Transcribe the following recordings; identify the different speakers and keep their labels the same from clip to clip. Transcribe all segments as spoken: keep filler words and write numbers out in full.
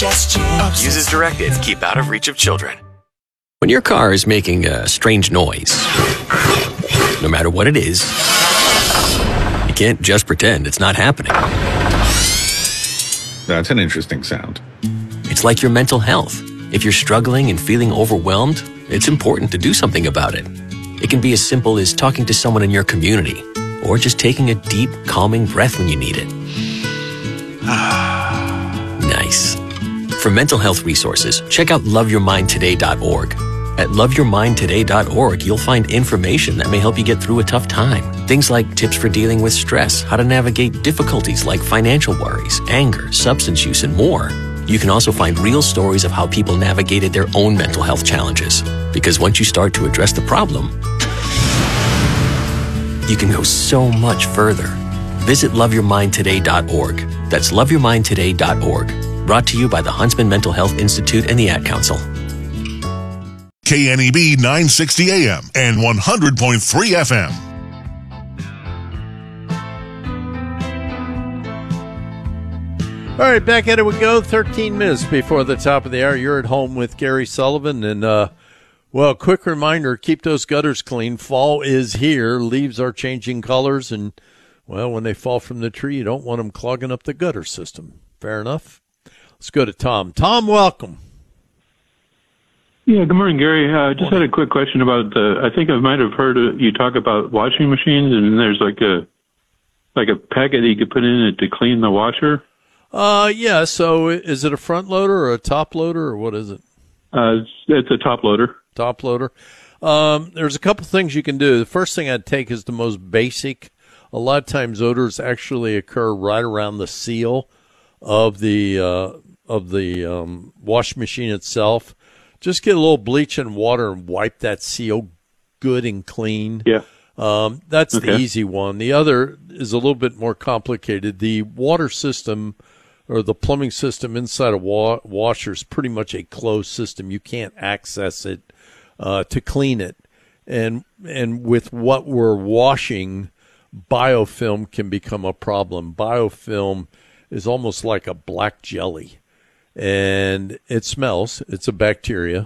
Speaker 1: Just use. Use as directed. Keep out of reach of children.
Speaker 2: When your car is making a strange noise, no matter what it is, you can't just pretend it's not happening.
Speaker 3: That's an interesting sound.
Speaker 2: It's like your mental health. If you're struggling and feeling overwhelmed, it's important to do something about it. It can be as simple as talking to someone in your community, or just taking a deep, calming breath when you need it. Nice. For mental health resources, check out love your mind today dot org. At love your mind today dot org, you'll find information that may help you get through a tough time. Things like tips for dealing with stress, how to navigate difficulties like financial worries, anger, substance use, and more. You can also find real stories of how people navigated their own mental health challenges. Because once you start to address the problem, you can go so much further. Visit love your mind today dot org. That's love your mind today dot org. Brought to you by the Huntsman Mental Health Institute and the Ad Council.
Speaker 4: K N E B nine sixty A M and one hundred point three F M.
Speaker 5: All right, back at it we go. thirteen minutes before the top of the hour. You're at home with Gary Sullivan. And, uh, well, quick reminder, keep those gutters clean. Fall is here. Leaves are changing colors. And, well, when they fall from the tree, you don't want them clogging up the gutter system. Fair enough? Let's go to Tom. Tom, welcome.
Speaker 6: Yeah, good morning, Gary. I uh, just had a quick question about the, I think I might have heard you talk about washing machines, and there's like a like a packet that you could put in it to clean the washer.
Speaker 5: Uh, yeah, so is it a front loader or a top loader, or what is it?
Speaker 6: Uh, it's, it's a top loader.
Speaker 5: Top loader. Um, there's a couple things you can do. The first thing I'd take is the most basic. A lot of times odors actually occur right around the seal of the uh, of the um, wash machine itself. Just get a little bleach and water and wipe that seal good and clean.
Speaker 6: Yeah.
Speaker 5: Um, that's
Speaker 6: okay.
Speaker 5: the easy one. The other is a little bit more complicated. The water system or the plumbing system inside a wa- washer is pretty much a closed system. You can't access it uh, to clean it. And and with what we're washing, biofilm can become a problem. Biofilm is almost like a black jelly. And it smells. It's a bacteria.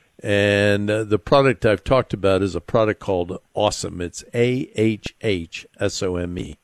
Speaker 5: And uh, the product I've talked about is a product called Awesome. It's A H H S O M E.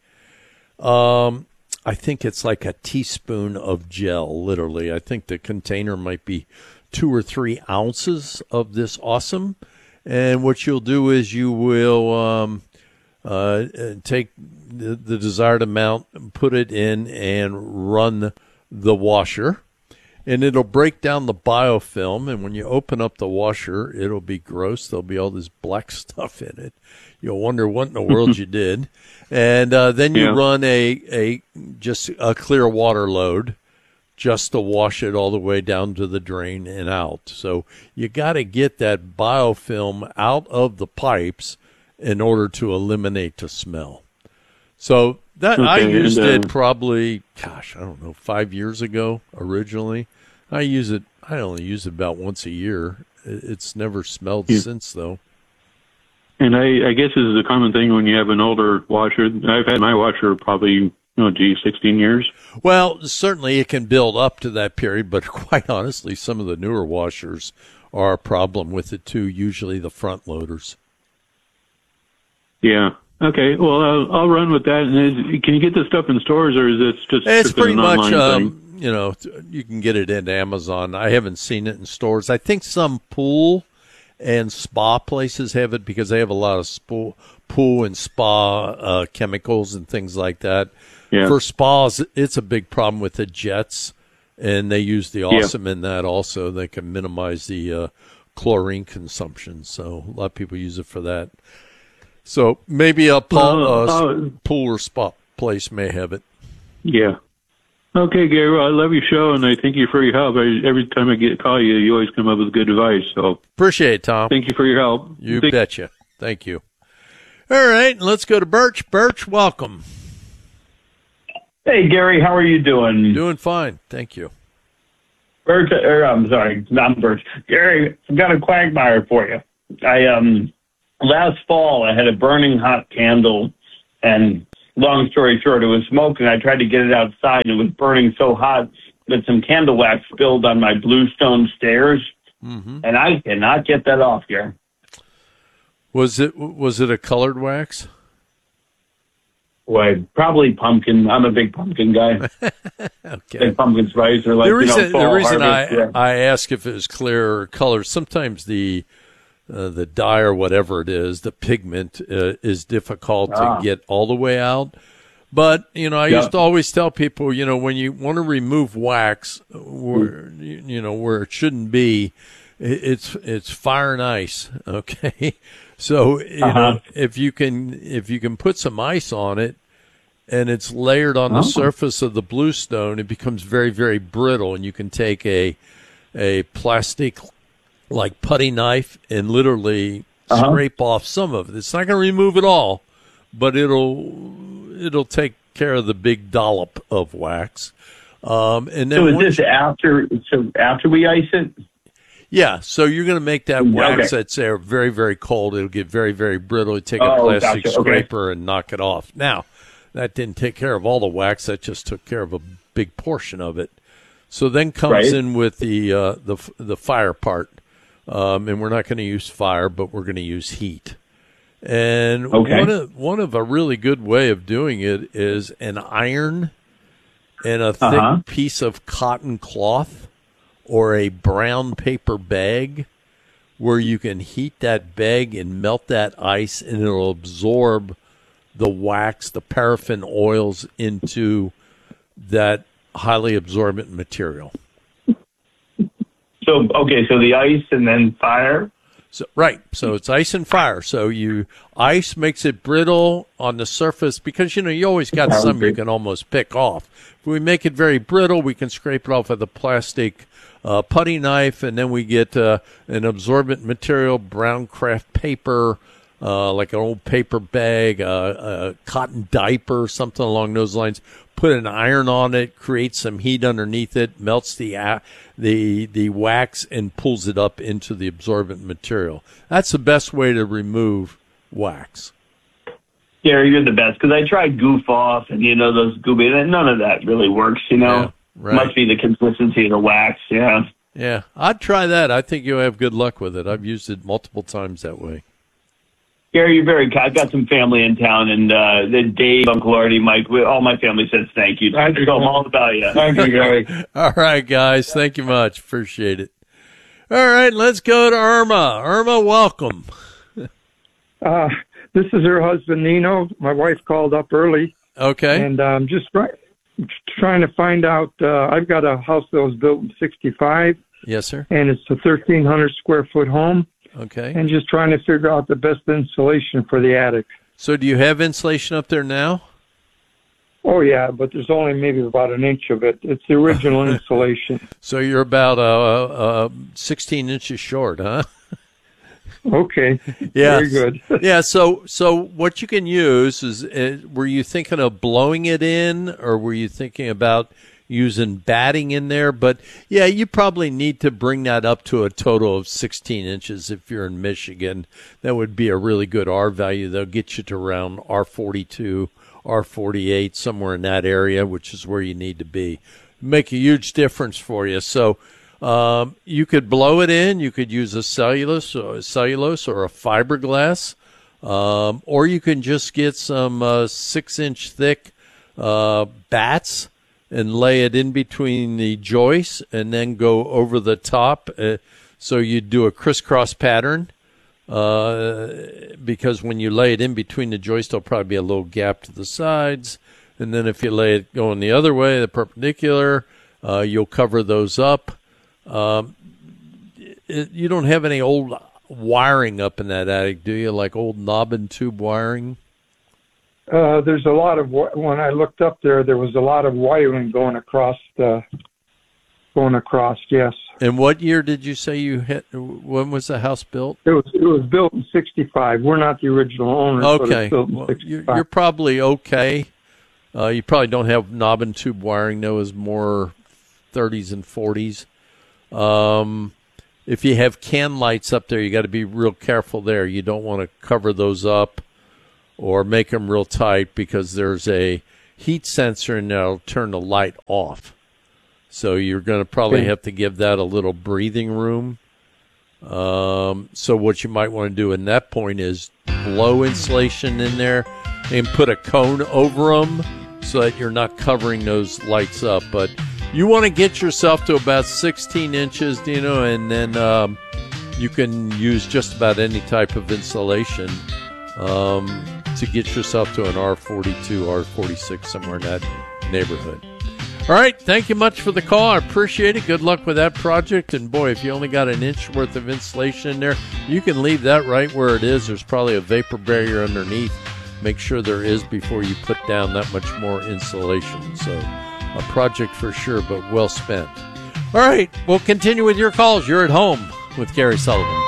Speaker 5: Um, I think it's like a teaspoon of gel, literally. I think the container might be two or three ounces of this Awesome. And what you'll do is you will um, uh, take the, the desired amount, put it in, and run the washer. And it'll break down the biofilm, and when you open up the washer, it'll be gross. There'll be all this black stuff in it. You'll wonder what in the world you did. And uh, then you yeah. run a, a just a clear water load just to wash it all the way down to the drain and out. So you got to get that biofilm out of the pipes in order to eliminate the smell. So that okay, I used and, uh, it probably, gosh, I don't know, five years ago originally. I use it, I only use it about once a year. It's never smelled yeah. since, though.
Speaker 6: And I, I guess this is a common thing when you have an older washer. I've had my washer probably, oh, gee, sixteen years.
Speaker 5: Well, certainly it can build up to that period, but quite honestly, some of the newer washers are a problem with it, too, usually the front loaders.
Speaker 6: Yeah. Okay, well, I'll, I'll run with that. And is, can you get this stuff in stores, or is it just
Speaker 5: it's pretty
Speaker 6: an
Speaker 5: much,
Speaker 6: um,
Speaker 5: you know, you can get it into Amazon. I haven't seen it in stores. I think some pool and spa places have it because they have a lot of spo- pool and spa uh, chemicals and things like that.
Speaker 6: Yeah.
Speaker 5: For spas, it's a big problem with the jets, and they use the Awesome yeah. in that also. They can minimize the uh, chlorine consumption, so a lot of people use it for that. So maybe a pool, uh, uh, pool or spa place may have it.
Speaker 6: Yeah. Okay, Gary. Well, I love your show, and I thank you for your help. I, every time I get call you, you always come up with good advice. So
Speaker 5: appreciate it, Tom.
Speaker 6: Thank you for your help.
Speaker 5: You
Speaker 6: thank-
Speaker 5: betcha. Thank you. All right, let's go to Birch. Birch, welcome.
Speaker 7: Hey, Gary. How are you doing?
Speaker 5: Doing fine. Thank you.
Speaker 7: Birch, or I'm sorry, not Birch. Gary, I've got a quagmire for you. I um. Last fall, I had a burning hot candle, and long story short, it was smoking. I tried to get it outside, and it was burning so hot, with some candle wax spilled on my bluestone stairs,
Speaker 5: Mm-hmm.
Speaker 7: and I cannot get that off here.
Speaker 5: Was it was it a colored wax?
Speaker 7: Well, probably pumpkin. I'm a big pumpkin guy.
Speaker 5: Okay.
Speaker 7: Big pumpkin spice or like,
Speaker 5: The reason,
Speaker 7: you know, fall
Speaker 5: the reason
Speaker 7: harvest,
Speaker 5: I
Speaker 7: yeah.
Speaker 5: I ask if it was clear or color, sometimes the uh, the dye or whatever it is, the pigment uh, is difficult
Speaker 7: Ah.
Speaker 5: to get all the way out. But, you know, I
Speaker 7: Yep.
Speaker 5: used to always tell people, you know, when you want to remove wax where, you you know, where it shouldn't be, it- it's it's fire and ice, okay? So, you
Speaker 7: Uh-huh.
Speaker 5: know, if you can if you can put some ice on it and it's layered on the
Speaker 7: Oh.
Speaker 5: surface of the bluestone, it becomes very, very brittle, and you can take a a plastic like putty knife and literally
Speaker 7: Uh-huh.
Speaker 5: scrape off some of it. It's not going to remove it all, but it'll it'll take care of the big dollop of wax. Um, and then
Speaker 7: So is
Speaker 5: once-
Speaker 7: this after? So after we ice it?
Speaker 5: yeah, so you're going to make that
Speaker 7: Okay.
Speaker 5: wax that's there very, very cold. It'll get very, very brittle. You take a
Speaker 7: Oh,
Speaker 5: plastic
Speaker 7: gotcha. Okay.
Speaker 5: scraper and knock it off. Now, that didn't take care of all the wax. That just took care of a big portion of it. So then comes
Speaker 7: Right.
Speaker 5: in with the uh, the the fire part, um, and we're not going to use fire, but we're going to use heat. And
Speaker 7: Okay.
Speaker 5: one of one of a really good way of doing it is an iron and a thick
Speaker 7: Uh-huh.
Speaker 5: piece of cotton cloth or a brown paper bag, where you can heat that bag and melt that ice, and it'll absorb the wax, the paraffin oils into that highly absorbent material.
Speaker 7: So okay, so the ice and then fire.
Speaker 5: So right, so it's ice and fire. So you ice makes it brittle on the surface because you know you always got some you can almost pick off. If we make it very brittle, we can scrape it off with a plastic uh, putty knife, and then we get uh, an absorbent material, brown craft paper, uh, like an old paper bag, uh, a cotton diaper, something along those lines. Put an iron on it, create some heat underneath it, melts the uh, the the wax, and pulls it up into the absorbent material. That's the best way to remove wax.
Speaker 7: Gary, you're the best because I tried Goof Off and you know those gooby. and None of that really works. You know,
Speaker 5: Yeah, right.
Speaker 7: must be the consistency of the wax. Yeah.
Speaker 5: Yeah, I'd try that. I think you'll have good luck with it. I've used it multiple times that way.
Speaker 7: Gary, you're very kind. I've got some family in town, and uh, the Dave, Uncle Artie, Mike, we, all my family says thank you.
Speaker 6: Thank you.
Speaker 7: So I'm all about you.
Speaker 6: Thank you, Gary.
Speaker 5: All right, guys. Thank you much. Appreciate it. All right, let's go to Irma. Irma, welcome.
Speaker 3: Uh, this is her husband, Nino. My wife called up early,
Speaker 5: Okay.
Speaker 3: and um, just try, trying to find out. Uh, I've got a house that was built in sixty-five,
Speaker 5: Yes, sir.
Speaker 3: and it's a thirteen hundred square foot home,
Speaker 5: Okay.
Speaker 3: and just trying to figure out the best insulation for the attic.
Speaker 5: So do you have insulation up there now?
Speaker 3: Oh, yeah, but there's only maybe about an inch of it. It's the original insulation.
Speaker 5: So you're about uh, uh, sixteen inches short, huh?
Speaker 3: Okay,
Speaker 5: Yeah.
Speaker 3: very good.
Speaker 5: Yeah, so so what you can use is, uh, were you thinking of blowing it in, or were you thinking about using batting in there? But yeah, you probably need to bring that up to a total of sixteen inches if you're in Michigan. That would be a really good R value. They'll get you to around R forty-two, R forty-eight, somewhere in that area, which is where you need to be. Make a huge difference for you. So um, you could blow it in. You could use a cellulose or a cellulose or a fiberglass, um, or you can just get some uh, six-inch thick uh, bats and lay it in between the joists, and then go over the top. Uh, so you do a crisscross pattern, uh, because when you lay it in between the joists, there'll probably be a little gap to the sides. And then if you lay it going the other way, the perpendicular, uh, you'll cover those up. Um, it, you don't have any old wiring up in that attic, do you? Like old knob and tube wiring?
Speaker 3: Uh, there's a lot of wi- when I looked up there, there was a lot of wiring going across the going across. Yes,
Speaker 5: And what year did you say you hit? When was the house built?
Speaker 3: it was it was built in sixty-five. We're not the original owners, but
Speaker 5: Okay,
Speaker 3: it's built in
Speaker 5: well, you're,
Speaker 3: sixty-five.
Speaker 5: you're probably okay. Uh, you probably don't have knob and tube wiring. No, is more thirties and forties. Um, if you have can lights up there, you got to be real careful there. You don't want to cover those up or make them real tight, because there's a heat sensor and that'll turn the light off. So you're going to probably
Speaker 3: Okay.
Speaker 5: have to give that a little breathing room. Um, so what you might want to do in that point is blow insulation in there and put a cone over them so that you're not covering those lights up. But you want to get yourself to about sixteen inches, Dino, and then um, you can use just about any type of insulation um, to get yourself to an R forty-two, R forty-six, somewhere in that neighborhood. All right, thank you much for the call. I appreciate it. Good luck with that project. And, boy, if you only got an inch worth of insulation in there, you can leave that right where it is. There's probably a vapor barrier underneath. Make sure there is before you put down that much more insulation. So a project for sure, but well spent. All right, we'll continue with your calls. You're at home with Gary Sullivan.